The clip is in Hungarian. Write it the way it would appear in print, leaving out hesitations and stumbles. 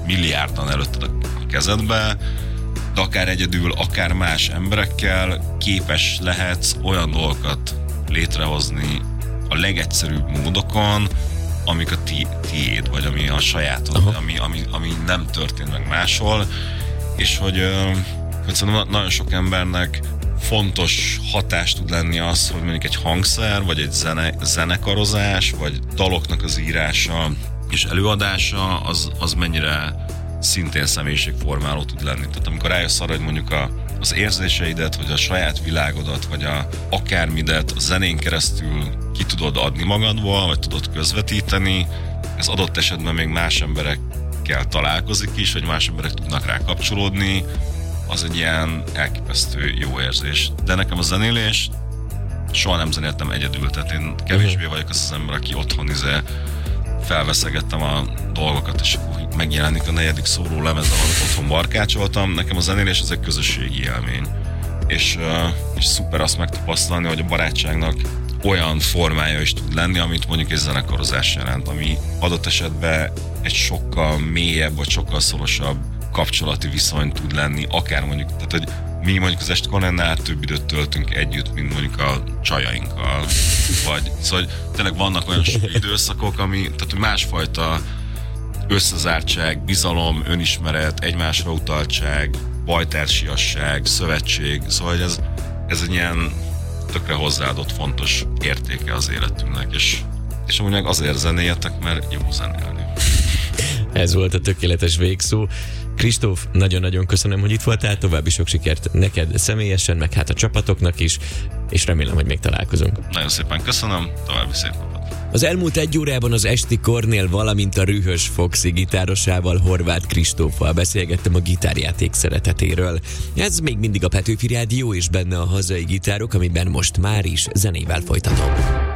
milliárdan előtted a kezedbe, de akár egyedül, akár más emberekkel képes lehetsz olyan dolgokat létrehozni a legegyszerűbb módokon, amik a tiéd, vagy ami a sajátod, ami nem történt meg máshol, és hogy szerintem nagyon sok embernek fontos hatást tud lenni az, hogy mondjuk egy hangszer, vagy egy zenekarozás, vagy daloknak az írása és előadása, az mennyire szintén személyiségformáló tud lenni. Tehát amikor rájössz arra, hogy mondjuk az érzéseidet, vagy a saját világodat, vagy akármidet a zenén keresztül ki tudod adni magadból, vagy tudod közvetíteni, ez adott esetben még más emberekkel találkozik is, vagy más emberek tudnak rá kapcsolódni, az egy ilyen elképesztő jó érzés. De nekem a zenélés soha nem zenéltem egyedül, tehát én kevésbé vagyok az ember, aki otthon felveszegettem a dolgokat, és akkor megjelenik a 4. szóló lemez, amit otthon barkácsoltam. Nekem a zenélés az egy közösségi élmény. És szuper azt megtapasztalni, hogy a barátságnak olyan formája is tud lenni, amit mondjuk egy zenekarozás jelent, ami adott esetben egy sokkal mélyebb, vagy sokkal szorosabb kapcsolati viszony tud lenni, akár mondjuk, tehát hogy mi mondjuk az Estkornennál több időt töltünk együtt, mint mondjuk a csajainkkal, vagy szóval tényleg vannak olyan időszakok, tehát hogy másfajta összezártság, bizalom, önismeret, egymásra utaltság, bajtársiasság, szövetség, szóval ez egy ilyen tökre hozzáadott fontos értéke az életünknek, és amúgy meg azért zenéljetek, mert jó zenélni. Ez volt a tökéletes végszó. Kristóf, nagyon-nagyon köszönöm, hogy itt voltál, további sok sikert neked személyesen, meg hát a csapatoknak is, és remélem, hogy még találkozunk. Nagyon szépen köszönöm, további szép napot. Az elmúlt egy órában az Esti Kornél, valamint a Rühös Foxy gitárosával, Horváth Kristóffal beszélgettem a gitárjáték szeretetéről. Ez még mindig a Petőfi Rádió, és benne a hazai gitárok, amiben most már is zenével folytatom.